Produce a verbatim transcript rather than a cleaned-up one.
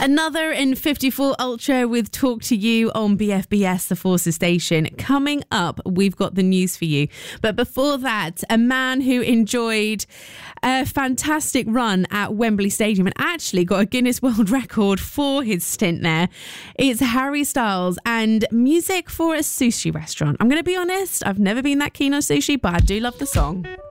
Another in fifty-four Ultra with Talk to You on B F B S, the Forces station. Coming up, we've got the news for you. But before that, a man who enjoyed a fantastic run at Wembley Stadium and actually got a Guinness World Record for his stint there. It's Harry Styles and music for a sushi restaurant. I'm going to be honest, I've never been that keen on sushi, but I do love the song.